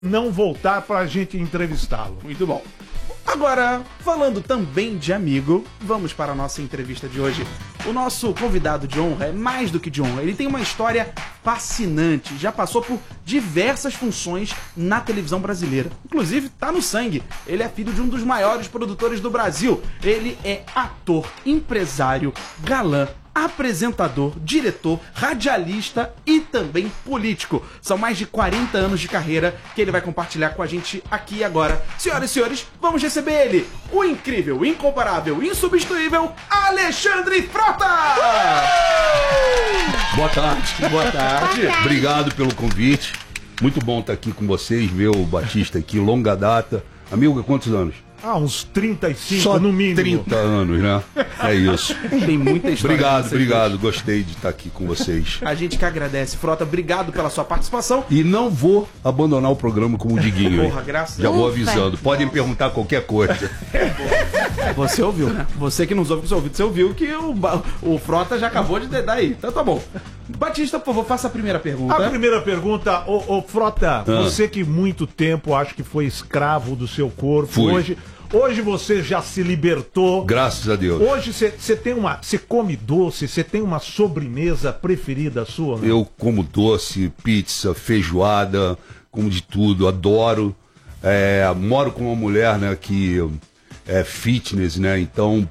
não voltar pra gente entrevistá-lo. Muito bom. Agora, falando também de amigo, vamos para a nossa entrevista de hoje. O nosso convidado de honra é mais do que de honra. Ele tem uma história fascinante. Já passou por diversas funções na televisão brasileira. Inclusive, tá no sangue. Ele é filho de um dos maiores produtores do Brasil. Ele é ator, empresário, galã, apresentador, diretor, radialista e também político. São mais de 40 anos de carreira que ele vai compartilhar com a gente aqui e agora. Senhoras e senhores, vamos receber ele, o incrível, incomparável, insubstituível Alexandre Frota! Boa tarde. Boa tarde. Obrigado pelo convite. Muito bom estar aqui com vocês, meu Batista aqui, longa data. Amigo, há quantos anos? Uns 35 Só no mínimo. 30 anos, né? É isso. Tem muita história. Obrigado. Gostei de estar aqui com vocês. A gente que agradece, Frota. Obrigado pela sua participação. E não vou abandonar o programa como o Diguinho. Porra, graças a Já Deus. vou avisando. Podem perguntar qualquer coisa. Você ouviu, né? Você que nos ouve com seu ouvido, você ouviu que o Frota já acabou de dar aí. Então tá bom. Batista, por favor, faça a primeira pergunta. A primeira pergunta, ô Frota, você que muito tempo acho que foi escravo do seu corpo, Fui. Hoje você já se libertou. Graças a Deus. Hoje você come doce, você tem uma sobremesa preferida sua? Né? Eu como doce, pizza, feijoada, como de tudo, adoro. Moro com uma mulher, né, que é fitness, né, então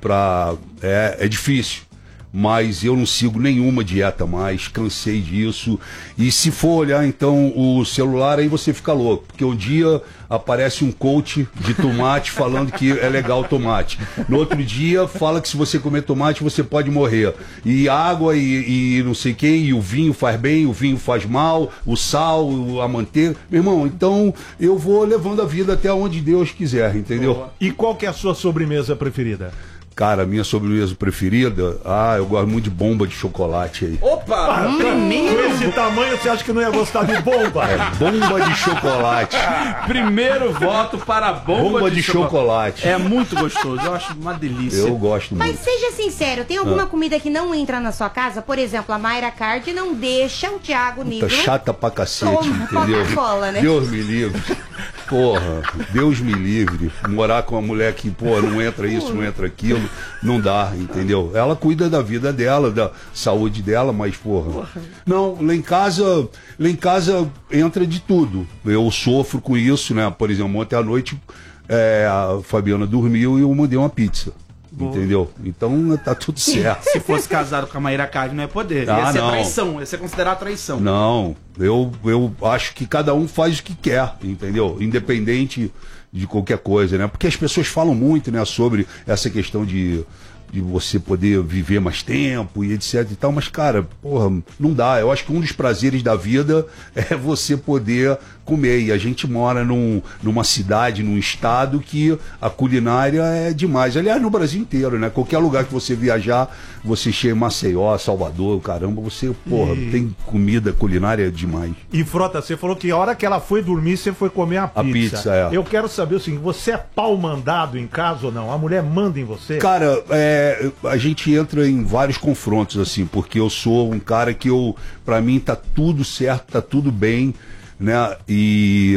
é difícil. Mas eu não sigo nenhuma dieta mais, cansei disso. E se for olhar então o celular, aí você fica louco, porque um dia aparece um coach de tomate falando que é legal tomate. No outro dia fala que se você comer tomate você pode morrer. E água e não sei o que, e o vinho faz bem, o vinho faz mal, o sal, a manteiga. Meu irmão, então eu vou levando a vida até onde Deus quiser, entendeu? Boa. E qual que é a sua sobremesa preferida? Cara, a minha sobremesa preferida, eu gosto muito de bomba de chocolate aí. Opa! Com esse tamanho você acha que não ia gostar de bomba? Bomba de chocolate. Primeiro voto para a bomba de chocolate. É muito gostoso, eu acho uma delícia. Eu gosto Mas muito. seja sincero, tem alguma comida que não entra na sua casa? Por exemplo, a Mayra Card não deixa o Thiago Negro... Tá chata pra cacete, Toma entendeu? Coca-Cola, né? Deus me livre. Porra, Deus me livre. Morar com uma mulher que, não entra isso, não entra aquilo, não dá, entendeu? Ela cuida da vida dela, da saúde dela, mas, Não, lá em casa entra de tudo. Eu sofro com isso, né? Por exemplo, ontem à noite a Fabiana dormiu e eu mandei uma pizza. Entendeu? Então tá tudo certo. Se fosse casado com a Mayra Card, não ia poder. Ia ser traição, ia ser considerado traição. Não, eu acho que cada um faz o que quer, entendeu? Independente de qualquer coisa, né? Porque as pessoas falam muito, né, sobre essa questão de você poder viver mais tempo e etc e tal, mas, cara, não dá. Eu acho que um dos prazeres da vida é você poder comer, e a gente mora numa cidade, num estado que a culinária é demais. Aliás, no Brasil inteiro, né? Qualquer lugar que você viajar, você chega em Maceió, Salvador, caramba, você, tem comida culinária demais. E Frota, você falou que a hora que ela foi dormir, você foi comer a pizza. A pizza, é. Eu quero saber o seguinte, você é pau mandado em casa ou não? A mulher manda em você? Cara, a gente entra em vários confrontos, assim, porque eu sou um cara que pra mim tá tudo certo, tá tudo bem, né? E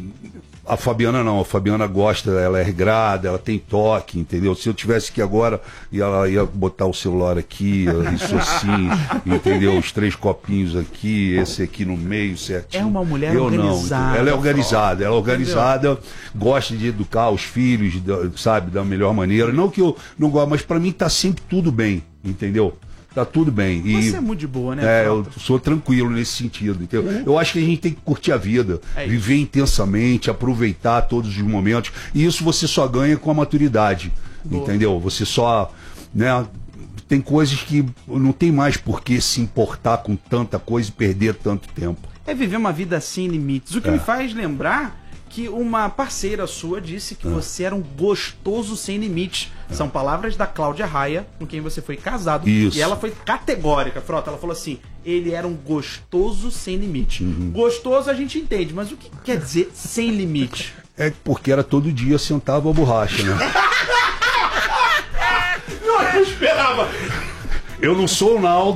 a Fabiana não, a Fabiana gosta, ela é regrada, ela tem toque, entendeu? Se eu tivesse que agora, ela ia botar o celular aqui, isso assim, entendeu? Os 3 copinhos aqui, esse aqui no meio, certinho. É uma mulher organizada. Ela é organizada, gosta de educar os filhos, sabe, da melhor maneira. Não que eu não gosto, mas pra mim tá sempre tudo bem, entendeu? Tá tudo bem. Você é muito de boa, né? Eu sou tranquilo nesse sentido, entendeu? Eu acho que a gente tem que curtir a vida, viver intensamente, aproveitar todos os momentos. E isso você só ganha com a maturidade, entendeu? Você só, né? Tem coisas que não tem mais por que se importar com tanta coisa e perder tanto tempo. É viver uma vida sem limites. O que me faz lembrar que uma parceira sua disse que você era um gostoso sem limite. São palavras da Cláudia Raia, com quem você foi casado. Isso. E ela foi categórica, Frota. Ela falou assim, ele era um gostoso sem limite. Gostoso a gente entende, mas o que quer dizer sem limite? É porque era todo dia sentava a borracha, né? Não esperava! Eu não sou o Naldo,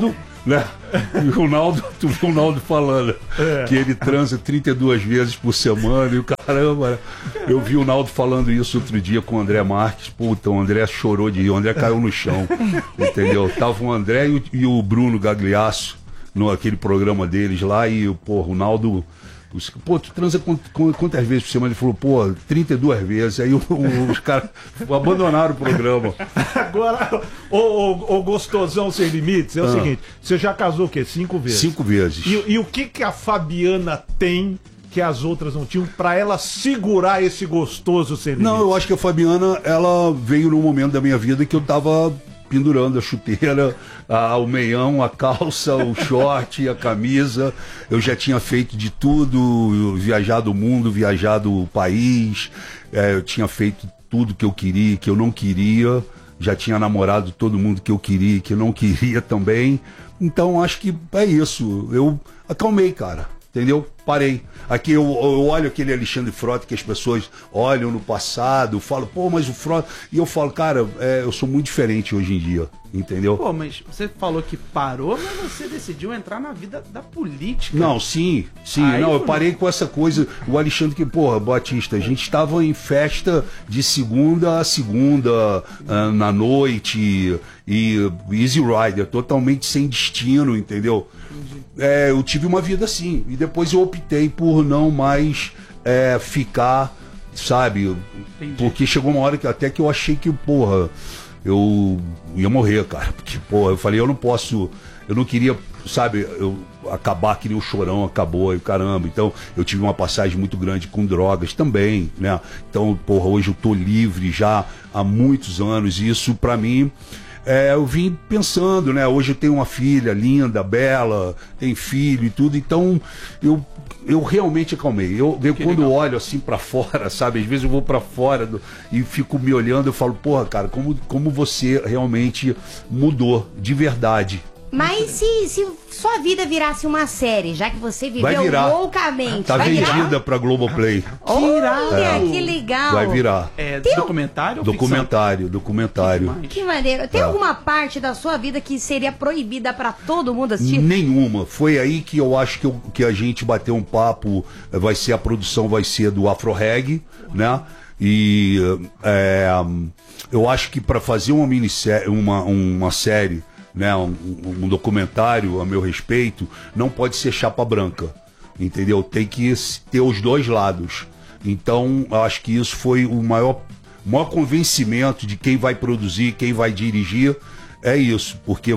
né? E o Ronaldo, tu viu o Ronaldo falando que ele transa 32 vezes por semana e o caramba, né? Eu vi o Ronaldo falando isso outro dia com o André Marques. Puta, o André chorou de rir, o André caiu no chão, entendeu? Tava o André e o Bruno Gagliasso naquele programa deles lá e, pô, o Ronaldo... Pô, tu transa quantas vezes por semana? Ele falou, pô, 32 vezes. Aí os caras abandonaram o programa. Agora, o gostosão sem limites é o seguinte: você já casou o quê? 5 vezes? 5 vezes. E o que a Fabiana tem que as outras não tinham pra ela segurar esse gostoso sem limites? Não, eu acho que a Fabiana, ela veio num momento da minha vida que eu tava pendurando a chuteira, o meião, a calça, o short, a camisa. Eu já tinha feito de tudo, viajado o mundo, viajado o país. Eu tinha feito tudo que eu queria, que eu não queria. Já tinha namorado todo mundo que eu queria, que eu não queria também. Então acho que é isso. Eu acalmei, cara. Entendeu? Parei. Aqui eu olho aquele Alexandre Frota que as pessoas olham no passado, falam, pô, mas o Frota... E eu falo, cara, eu sou muito diferente hoje em dia, entendeu? Pô, mas você falou que parou, mas você decidiu entrar na vida da política. Não, sim. Aí Não, eu parei com essa coisa. O Alexandre que, porra, Batista, a gente estava em festa de segunda a segunda, na noite, e Easy Rider, totalmente sem destino, entendeu? Eu tive uma vida assim, e depois eu optei por não mais ficar, sabe? Entendi. Porque chegou uma hora que até que eu achei que, porra, eu ia morrer, cara. Porque, porra, eu falei, eu não queria, sabe, eu acabar que nem o Chorão acabou e caramba. Então, eu tive uma passagem muito grande com drogas também, né? Então, porra, hoje eu tô livre já há muitos anos, e isso pra mim... eu vim pensando, né? Hoje eu tenho uma filha linda, bela, tem filho e tudo, então eu realmente acalmei. Eu quando eu olho assim pra fora, sabe? Às vezes eu vou pra fora e fico me olhando, eu falo, porra, cara, como você realmente mudou de verdade. Mas se sua vida virasse uma série, já que você viveu loucamente, Tá vai vendida virar? pra Globoplay. Olha, que legal. Vai virar. Documentário ou ficção? Documentário. Que maneiro. Tem alguma parte da sua vida que seria proibida pra todo mundo assistir? Nenhuma. Foi aí que eu acho que a gente bateu um papo. A produção vai ser do Afro Reggae, né? E eu acho que para fazer uma minissérie, uma série, né, um documentário a meu respeito, não pode ser chapa branca, entendeu? Tem que ter os dois lados. Então, eu acho que isso foi o maior convencimento de quem vai produzir, quem vai dirigir, é isso, porque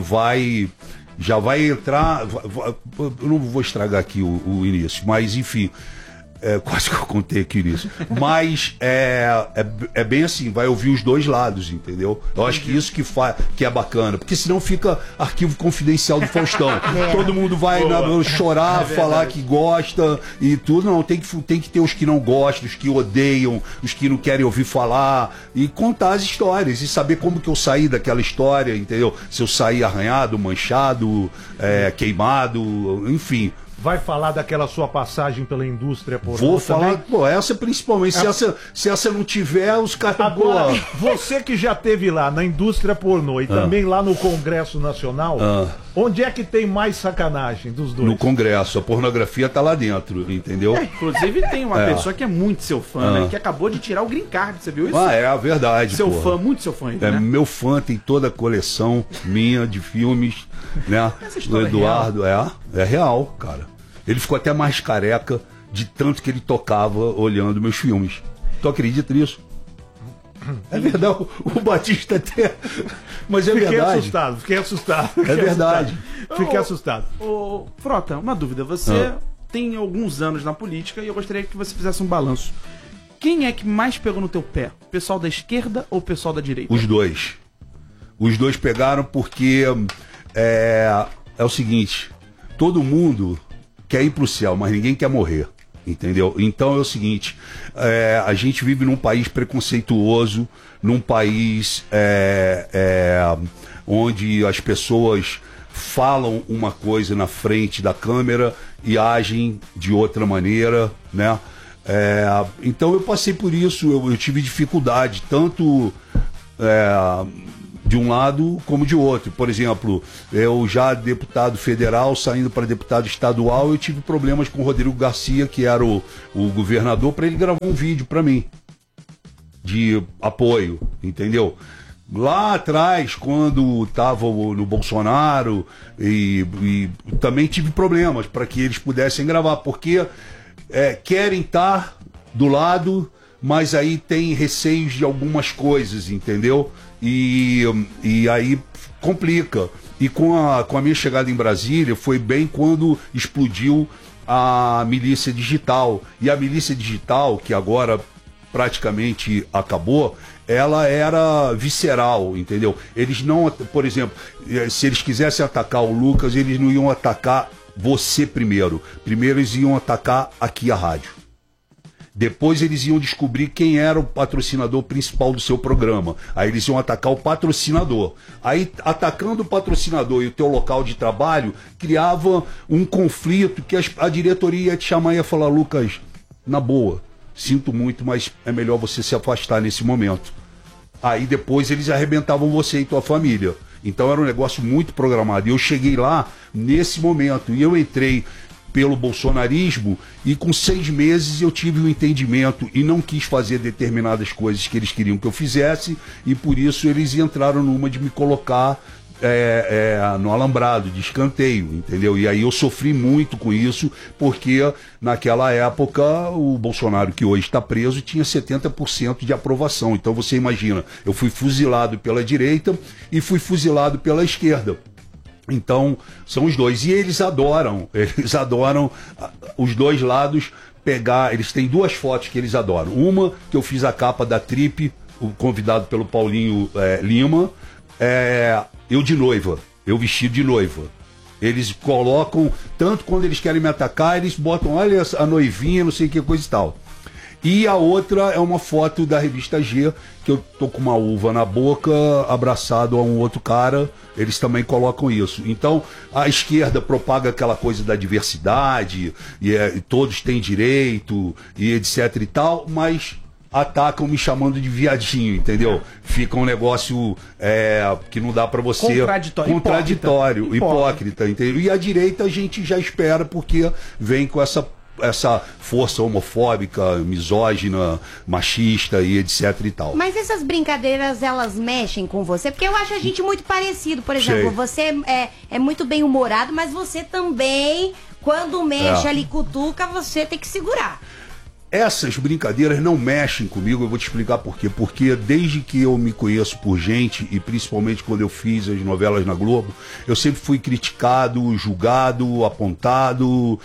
já vai entrar, eu não vou estragar aqui o início, mas enfim, quase que eu contei aqui nisso. Mas é bem assim, vai ouvir os dois lados, entendeu? Eu acho que isso que é bacana, porque senão fica arquivo confidencial do Faustão. Todo mundo vai chorar, falar que gosta e tudo. Não, tem que ter os que não gostam, os que odeiam, os que não querem ouvir falar, e contar as histórias e saber como que eu saí daquela história, entendeu? Se eu saí arranhado, manchado, queimado, enfim. Vai falar daquela sua passagem pela indústria pornô? Vou falar, pô, essa principalmente. Se essa não tiver, os caras... Agora, você que já esteve lá na indústria pornô e também lá no Congresso Nacional, onde é que tem mais sacanagem dos dois? No Congresso, a pornografia tá lá dentro, entendeu? Inclusive tem uma pessoa que é muito seu fã, né? Que acabou de tirar o green card, você viu isso? É a verdade. Seu fã, muito seu fã. Né? Meu fã, tem toda a coleção minha de filmes, né? Essa do Eduardo, é real, cara. Ele ficou até mais careca de tanto que ele tocava olhando meus filmes. Tu acredita nisso? É verdade, o Batista até... Mas é verdade. Fiquei assustado. É verdade. Fiquei assustado. Frota, uma dúvida. Você tem alguns anos na política e eu gostaria que você fizesse um balanço. Quem é que mais pegou no teu pé? O pessoal da esquerda ou o pessoal da direita? Os dois. Os dois pegaram porque é o seguinte, todo mundo quer ir pro céu, mas ninguém quer morrer, entendeu? Então é o seguinte, a gente vive num país preconceituoso, num país onde as pessoas falam uma coisa na frente da câmera e agem de outra maneira, né? Então eu passei por isso, eu tive dificuldade, tanto de um lado como de outro. Por exemplo, eu já deputado federal, saindo para deputado estadual, eu tive problemas com o Rodrigo Garcia, que era o governador, para ele gravar um vídeo para mim de apoio, entendeu? Lá atrás, quando estava no Bolsonaro, e também tive problemas para que eles pudessem gravar, porque querem estar do lado, mas aí tem receios de algumas coisas, entendeu? E aí complica. E com a minha chegada em Brasília, foi bem quando explodiu a milícia digital. E a milícia digital, que agora praticamente acabou, ela era visceral, entendeu? Eles não, por exemplo, se eles quisessem atacar o Lucas, eles não iam atacar você primeiro. Primeiro eles iam atacar aqui a rádio. Depois eles iam descobrir quem era o patrocinador principal do seu programa. Aí eles iam atacar o patrocinador. Aí, atacando o patrocinador e o teu local de trabalho, criava um conflito que a diretoria ia te chamar e ia falar: Lucas, na boa, sinto muito, mas é melhor você se afastar nesse momento. Aí depois eles arrebentavam você e tua família. Então era um negócio muito programado. E eu cheguei lá nesse momento. E eu entrei pelo bolsonarismo e com 6 meses eu tive um entendimento e não quis fazer determinadas coisas que eles queriam que eu fizesse. E por isso eles entraram numa de me colocar no alambrado, de escanteio, entendeu? E aí eu sofri muito com isso, porque naquela época o Bolsonaro, que hoje está preso, tinha 70% de aprovação. Então você imagina, eu fui fuzilado pela direita e fui fuzilado pela esquerda. Então são os dois, e eles adoram os dois lados pegar. Eles têm 2 fotos que eles adoram. Uma que eu fiz a capa da Trip, convidado pelo Paulinho Lima, eu de noiva, eu vestido de noiva. Eles colocam, tanto quando eles querem me atacar, eles botam, olha a noivinha, não sei o que, coisa e tal. E a outra é uma foto da revista G, que eu tô com uma uva na boca, abraçado a um outro cara. Eles também colocam isso. Então, a esquerda propaga aquela coisa da diversidade, e todos têm direito, e etc e tal, mas atacam me chamando de viadinho, entendeu? Fica um negócio que não dá pra você... Contraditório, hipócrita, entendeu? E a direita a gente já espera, porque vem com essa força homofóbica, misógina, machista e etc e tal. Mas essas brincadeiras, elas mexem com você? Porque eu acho a gente muito parecido. Por exemplo, você é muito bem humorado, mas você também, quando mexe ali, cutuca, você tem que segurar. Essas brincadeiras não mexem comigo, eu vou te explicar por quê. Porque desde que eu me conheço por gente, e principalmente quando eu fiz as novelas na Globo, eu sempre fui criticado, julgado, apontado,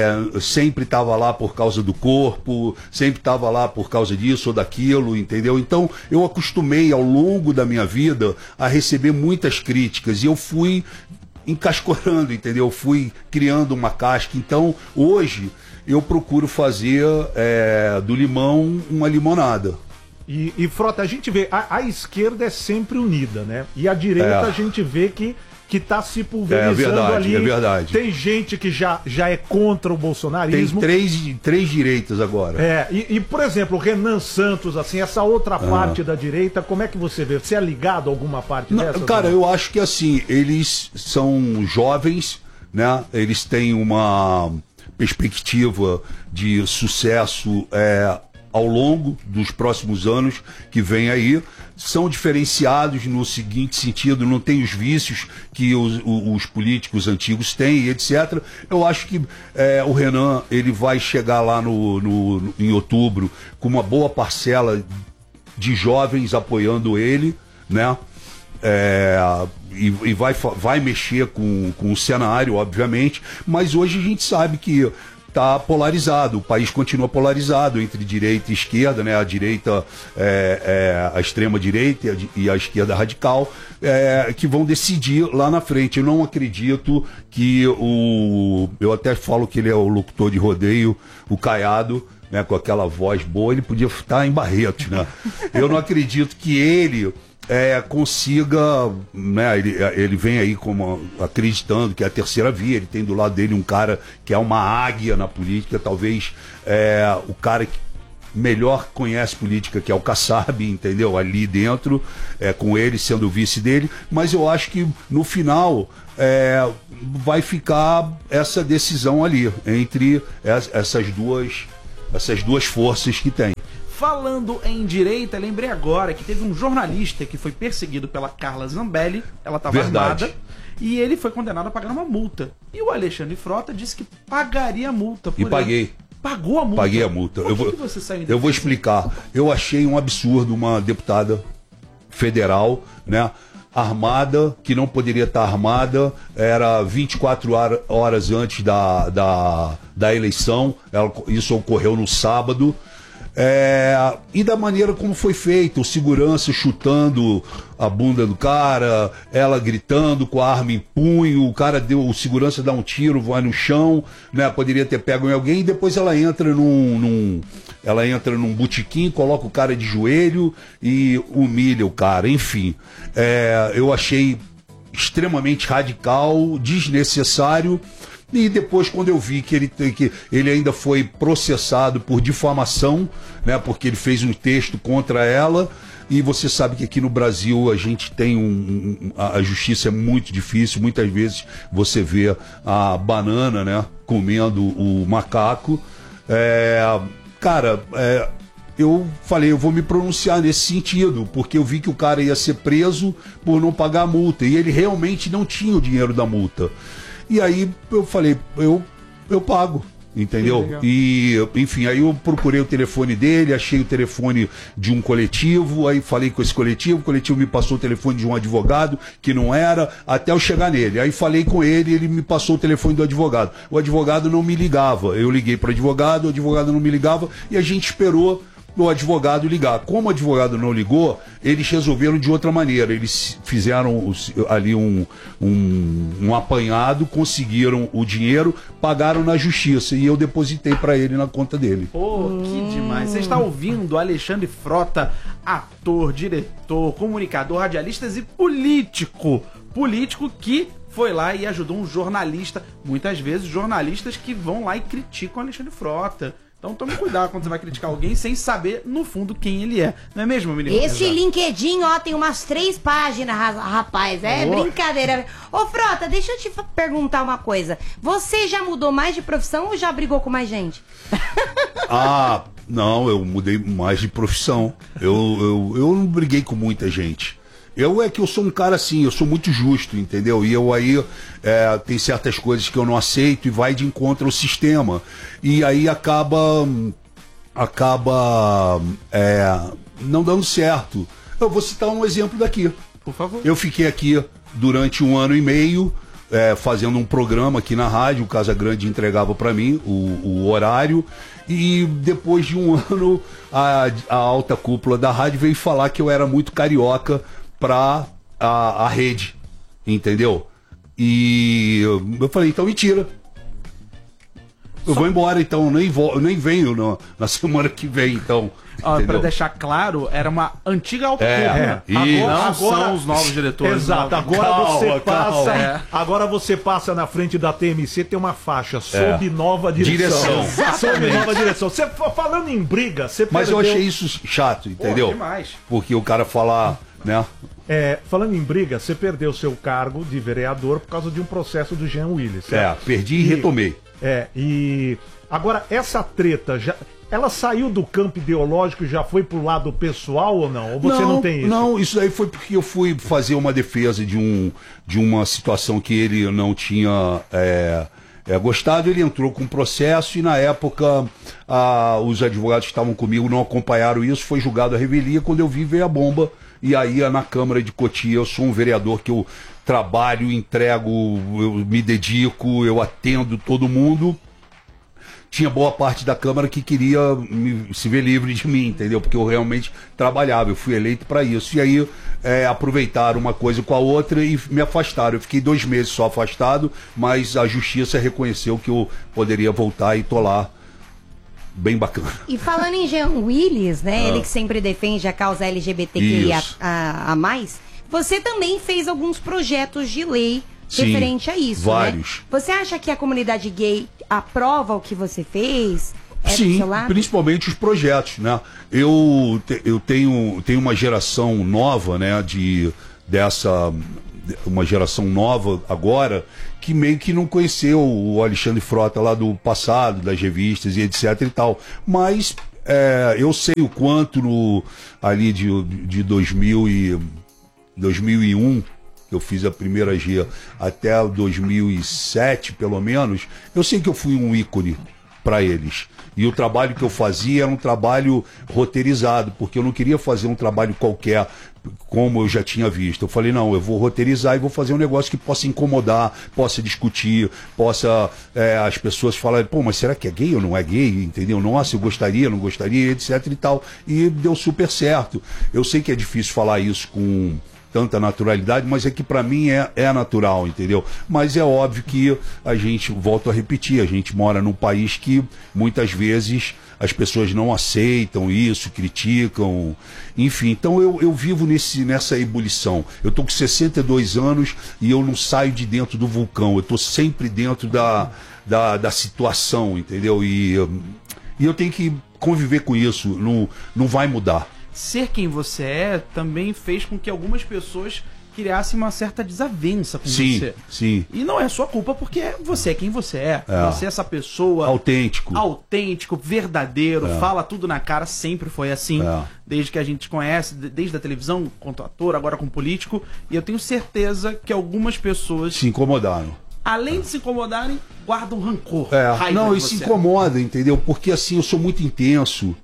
sempre estava lá por causa do corpo, sempre estava lá por causa disso ou daquilo, entendeu? Então eu acostumei ao longo da minha vida a receber muitas críticas, e eu fui encascorando, entendeu? Eu fui criando uma casca. Então hoje eu procuro fazer do limão uma limonada. E Frota, a gente vê, a esquerda é sempre unida, né? E a direita a gente vê que tá se pulverizando ali. É verdade. Tem gente que já é contra o bolsonarismo. Tem três direitas agora. E por exemplo, o Renan Santos, assim, essa outra parte da direita, como é que você vê? Você é ligado a alguma parte dessa? Cara, eu acho que assim, eles são jovens, né? Eles têm uma perspectiva de sucesso ao longo dos próximos anos que vem aí. São diferenciados no seguinte sentido: não tem os vícios que os políticos antigos têm, etc. Eu acho que o Renan, ele vai chegar lá em outubro com uma boa parcela de jovens apoiando ele, né? E vai mexer com o cenário, obviamente, mas hoje a gente sabe que está polarizado, o país continua polarizado entre direita e esquerda, né? A direita, a extrema direita e a esquerda radical, que vão decidir lá na frente. Eu não acredito que eu até falo que ele é o locutor de rodeio, o Caiado, né? Com aquela voz boa, ele podia estar em Barretos, né? Eu não acredito que ele consiga, né? Ele vem aí como acreditando que é a terceira via. Ele tem do lado dele um cara que é uma águia na política, talvez o cara melhor conhece política, que é o Kassab, entendeu? Ali dentro, com ele sendo o vice dele, mas eu acho que no final vai ficar essa decisão ali, entre essas duas forças que tem. Falando em direita, lembrei agora que teve um jornalista que foi perseguido pela Carla Zambelli, ela estava armada, e ele foi condenado a pagar uma multa. E o Alexandre Frota disse que pagaria a multa por ele. E paguei. Pagou a multa? Paguei a multa. Eu vou explicar. Eu achei um absurdo uma deputada federal, né, armada, que não poderia estar armada, era 24 horas antes da eleição, isso ocorreu no sábado. E da maneira como foi feito, o segurança chutando a bunda do cara, ela gritando com a arma em punho, o segurança dá um tiro, vai no chão, né? Poderia ter pego em alguém, e depois ela entra num botequim, coloca o cara de joelho e humilha o cara, enfim. Eu achei extremamente radical, desnecessário. E depois, quando eu vi que ele ainda foi processado por difamação, né, porque ele fez um texto contra ela, e você sabe que aqui no Brasil a gente tem a justiça é muito difícil, muitas vezes você vê a banana, né, comendo o macaco. Eu falei, eu vou me pronunciar nesse sentido, porque eu vi que o cara ia ser preso por não pagar a multa, e ele realmente não tinha o dinheiro da multa. E aí eu falei, eu pago, entendeu? E, enfim, aí eu procurei o telefone dele, achei o telefone de um coletivo, aí falei com esse coletivo, o coletivo me passou o telefone de um advogado, que não era, até eu chegar nele. Aí falei com ele, ele me passou o telefone do advogado. O advogado não me ligava, eu liguei para o advogado não me ligava, e a gente esperou o advogado ligar. Como o advogado não ligou, eles resolveram de outra maneira. Eles fizeram ali um apanhado, conseguiram o dinheiro, pagaram na justiça e eu depositei para ele na conta dele. Que demais. Você está ouvindo Alexandre Frota, ator, diretor, comunicador, radialista e político. Político que foi lá e ajudou um jornalista. Muitas vezes jornalistas que vão lá e criticam Alexandre Frota. Então tome cuidado quando você vai criticar alguém sem saber, no fundo, quem ele é. Não é mesmo, menino? Esse LinkedIn, ó, tem umas 3 páginas, rapaz. Brincadeira. Ô, Frota, deixa eu te perguntar uma coisa. Você já mudou mais de profissão ou já brigou com mais gente? Não, eu mudei mais de profissão. Eu não briguei com muita gente. Eu sou um cara assim, eu sou muito justo, entendeu? E eu aí tem certas coisas que eu não aceito e vai de encontro ao sistema. E aí acaba não dando certo. Eu vou citar um exemplo daqui. Por favor. Eu fiquei aqui durante 1 ano e meio, fazendo um programa aqui na rádio, o Casa Grande entregava para mim o horário. E depois de 1 ano, a alta cúpula da rádio veio falar que eu era muito carioca para a rede, entendeu? E eu falei, então me tira. Eu vou embora, então, nem venho na semana que vem, então. Para deixar claro, era uma antiga alta cúpula. Agora são os novos diretores. Exato, agora você passa na frente da TMC, tem uma faixa sob nova direção. Sob nova direção. Você falando em briga, você Mas eu achei isso chato, entendeu? Demais. Porque o cara falar, né? Falando em briga, você perdeu seu cargo de vereador por causa de um processo do Jean Willis. Perdi e retomei. E agora essa treta ela saiu do campo ideológico e já foi pro lado pessoal ou não? Ou você não tem isso? Não, isso aí foi porque eu fui fazer uma defesa de uma situação que ele não tinha gostado. Ele entrou com um processo e na época os advogados que estavam comigo não acompanharam isso, foi julgado a revelia. Quando eu vi, veio a bomba. E aí na Câmara de Cotia, eu sou um vereador que eu trabalho, entrego, eu me dedico, eu atendo todo mundo. Tinha boa parte da Câmara que queria se ver livre de mim, entendeu? Porque eu realmente trabalhava, eu fui eleito para isso. E aí aproveitaram uma coisa com a outra e me afastaram. Eu fiquei 2 meses só afastado, mas a Justiça reconheceu que eu poderia voltar e tô lá. Bem bacana. E falando em Jean Willis, né? Ele que sempre defende a causa LGBTQIA a mais, você também fez alguns projetos de lei referente a isso, vários. Né? Você acha que a comunidade gay aprova o que você fez? Sim, principalmente os projetos, né? Eu tenho uma geração nova, né, uma geração nova agora, que meio que não conheceu o Alexandre Frota lá do passado, das revistas e etc e tal. Mas eu sei o quanto ali de 2001, que eu fiz a primeira G, até 2007, pelo menos, eu sei que eu fui um ícone para eles. E o trabalho que eu fazia era um trabalho roteirizado, porque eu não queria fazer um trabalho qualquer, como eu já tinha visto. Eu falei, não, eu vou roteirizar e vou fazer um negócio que possa incomodar, possa discutir, possa as pessoas falarem, pô, mas será que é gay ou não é gay? Entendeu? Nossa, eu gostaria, não gostaria, etc e tal. E deu super certo. Eu sei que é difícil falar isso com tanta naturalidade, mas é que para mim é natural, entendeu? Mas é óbvio que a gente, volto a repetir, a gente mora num país que muitas vezes as pessoas não aceitam isso, criticam, enfim. Então eu vivo nessa ebulição. Eu tô com 62 anos e eu não saio de dentro do vulcão, eu tô sempre dentro da situação, entendeu? E eu tenho que conviver com isso, não vai mudar. Ser quem você é também fez com que algumas pessoas criassem uma certa desavença com você. Sim. E não é sua culpa, porque você é quem você é. Você é essa pessoa... Autêntico, verdadeiro, fala tudo na cara, sempre foi assim. Desde que a gente conhece, desde a televisão, quanto ator, agora como político. E eu tenho certeza que algumas pessoas... se incomodaram. Além de se incomodarem, guardam rancor. Não, e se incomoda, entendeu? Porque assim, eu sou muito intenso.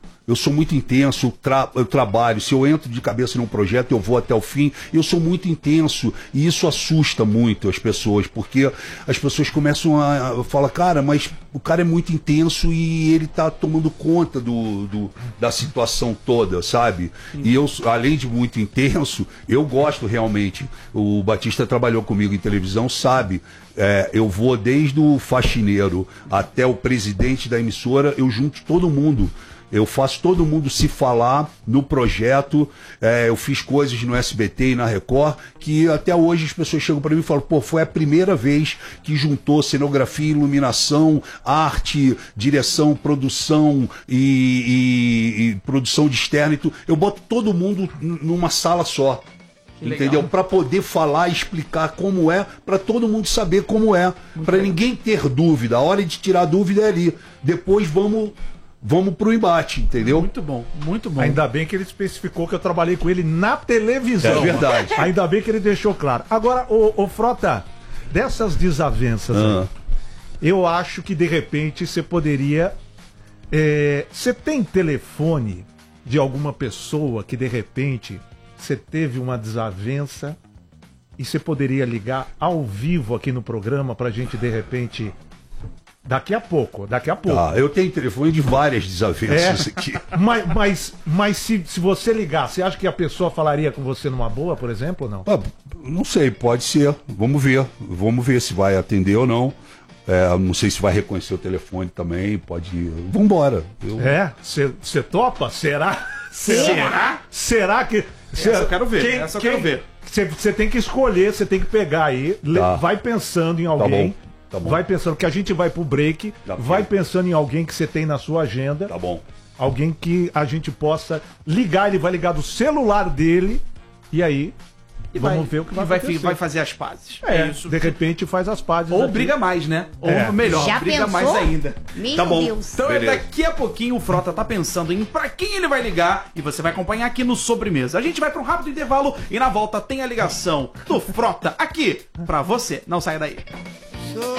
Eu trabalho, se eu entro de cabeça num projeto, eu vou até o fim, eu sou muito intenso, e isso assusta muito as pessoas, porque as pessoas começam a falar, cara, mas o cara é muito intenso e ele tá tomando conta da situação toda, sabe? Sim. E eu, além de muito intenso, eu gosto realmente, o Batista trabalhou comigo em televisão, sabe? Eu vou desde o faxineiro até o presidente da emissora, eu junto todo mundo. Eu faço todo mundo se falar no projeto. Eu fiz coisas no SBT e na Record que até hoje as pessoas chegam para mim e falam, pô, foi a primeira vez que juntou cenografia, iluminação, arte, direção, produção e produção de externo e tudo. Eu boto todo mundo numa sala só. Entendeu? Para poder falar e explicar como é, para todo mundo saber como é, para ninguém ter dúvida. A hora de tirar dúvida é ali. Depois vamos pro embate, entendeu? Muito bom, muito bom. Ainda bem que ele especificou que eu trabalhei com ele na televisão. É verdade. Ainda bem que ele deixou claro. Agora, ô Frota, dessas desavenças aí, eu acho que de repente você poderia... Você tem telefone de alguma pessoa que de repente você teve uma desavença e você poderia ligar ao vivo aqui no programa pra gente de repente... Daqui a pouco. Eu tenho telefone de várias desavenças aqui. Mas se você ligar, você acha que a pessoa falaria com você numa boa, por exemplo, ou não? Não sei, pode ser. Vamos ver se vai atender ou não. Não sei se vai reconhecer o telefone também, pode ir. Vambora. Você topa? Será? Será que... eu quero ver, eu quero ver. Você tem que escolher, você tem que pegar aí, vai pensando em alguém. Tá bom. Vai pensando que a gente vai pro break, vai pensando em alguém que você tem na sua agenda. Tá bom. Alguém que a gente possa ligar, ele vai ligar do celular dele e aí vamos ver o que vai acontecer. Vai fazer as pazes. Isso. De repente faz as pazes. Ou aqui. Briga mais, né? Ou melhor, já briga pensou? Mais ainda. Meu tá bom. Deus. Então daqui a pouquinho o Frota tá pensando em pra quem ele vai ligar e você vai acompanhar aqui no Sobremesa. A gente vai pra um rápido intervalo e na volta tem a ligação do Frota aqui pra você. Não saia daí.